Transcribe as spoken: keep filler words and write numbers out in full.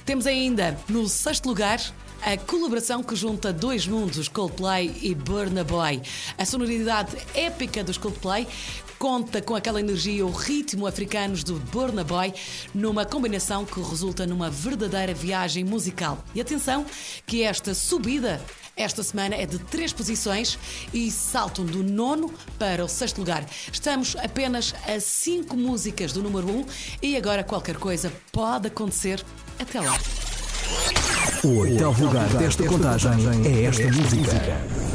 Temos ainda, no sexto lugar, a colaboração que junta dois mundos, Coldplay e Burna Boy. A sonoridade épica dos Coldplay conta com aquela energia e o ritmo africanos do Burna Boy numa combinação que resulta numa verdadeira viagem musical. E atenção que esta subida esta semana é de três posições e saltam do nono para o sexto lugar. Estamos apenas a cinco músicas do número um e agora qualquer coisa pode acontecer. Até lá. O oitavo lugar desta contagem é esta música.